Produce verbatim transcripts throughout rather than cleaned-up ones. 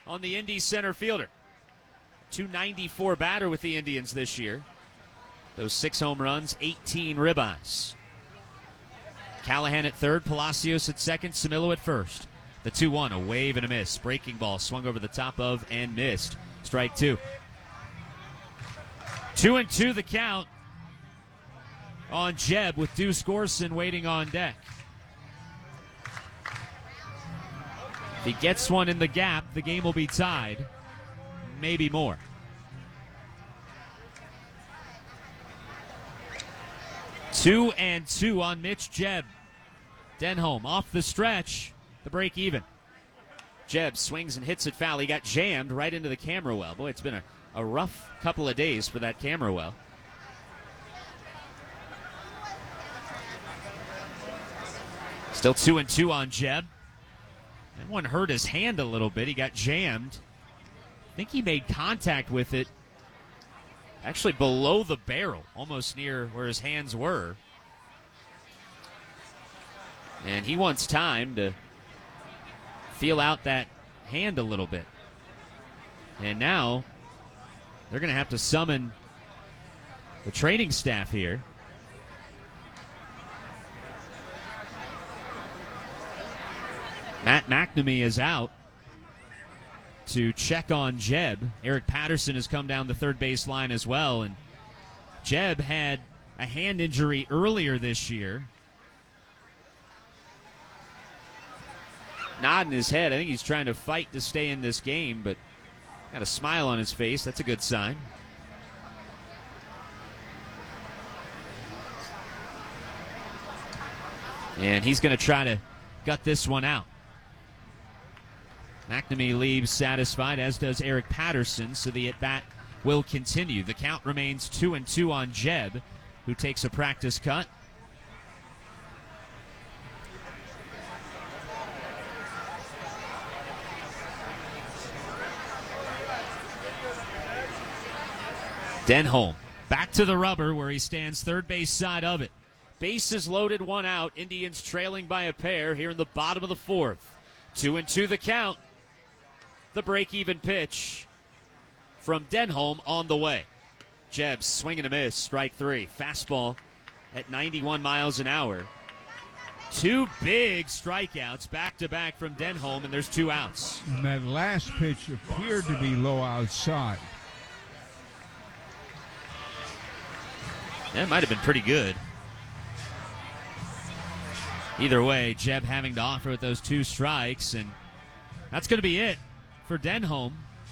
on the Indy center fielder. two ninety-four batter with the Indians this year. Those six home runs, eighteen ribeyes. Callahan at third, Palacios at second, Camilo at first. The two one, a wave and a miss. Breaking ball swung over the top of and missed. Strike two. Two and two the count on Jeb with Deuce Gorson waiting on deck. If he gets one in the gap, the game will be tied. Maybe more. Two and two on Mitch Jeb. Denholm off the stretch. The break even. Jeb swings and hits it foul. He got jammed right into the camera well. Boy, it's been a, a rough couple of days for that camera well. Still two and two on Jeb. That one hurt his hand a little bit. He got jammed. I think he made contact with it actually below the barrel, almost near where his hands were. And he wants time to feel out that hand a little bit. And now they're going to have to summon the training staff here. Matt McNamee is out to check on Jeb. Eric Patterson has come down the third base line as well. And Jeb had a hand injury earlier this year. Nodding his head. I think he's trying to fight to stay in this game, but got a smile on his face. That's a good sign. And he's going to try to gut this one out. McNamee leaves satisfied, as does Eric Patterson, so the at-bat will continue. The count remains two and two on Jeb, who takes a practice cut. Denholm back to the rubber where he stands third base side of it. Bases loaded, one out. Indians trailing by a pair here in the bottom of the fourth. Two and two the count. The break-even pitch from Denholm on the way. Jeb swing and a miss, strike three. Fastball at ninety-one miles an hour. Two big strikeouts back-to-back from Denholm, and there's two outs. And that last pitch appeared to be low outside. That might have been pretty good. Either way, Jeb having to offer with those two strikes, and that's going to be it for Denholm.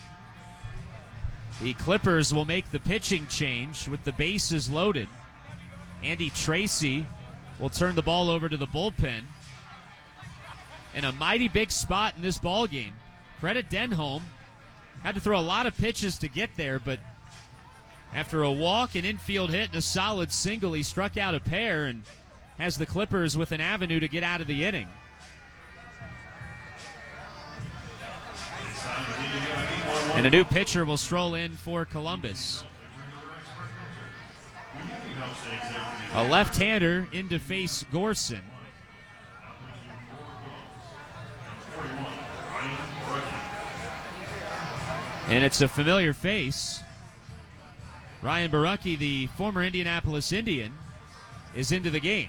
The Clippers will make the pitching change with the bases loaded. Andy Tracy will turn the ball over to the bullpen. And a mighty big spot in this ball game. Credit Denholm. Had to throw a lot of pitches to get there, but after a walk, an infield hit, and a solid single, he struck out a pair and has the Clippers with an avenue to get out of the inning. And a new pitcher will stroll in for Columbus. A left-hander in to face Gorson. And it's a familiar face. Ryan Borucki, the former Indianapolis Indian, is into the game.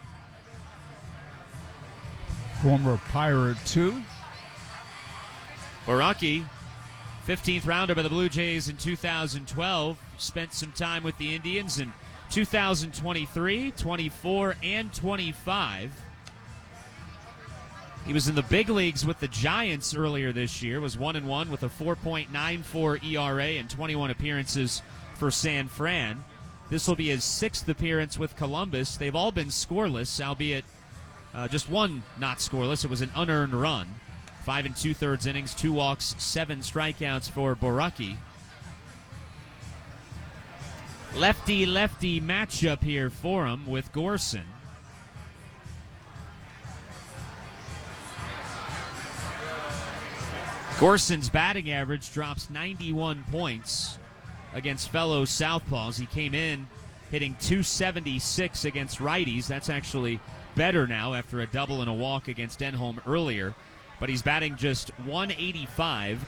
Former Pirate, too. Borucki, fifteenth rounder by the Blue Jays in two thousand twelve, spent some time with the Indians in two thousand twenty-three, twenty-four, and twenty-five. He was in the big leagues with the Giants earlier this year, was one and one with a four point nine four E R A and twenty-one appearances for San Fran. This will be his sixth appearance with Columbus. They've all been scoreless, albeit uh, just one not scoreless. It was an unearned run. Five and two-thirds innings, two walks, seven strikeouts for Borucki. Lefty-lefty matchup here for him with Gorson. Gorson's batting average drops ninety-one points against fellow Southpaws. He came in hitting two seventy-six against righties. That's actually better now after a double and a walk against Denholm earlier. But he's batting just one eighty-five.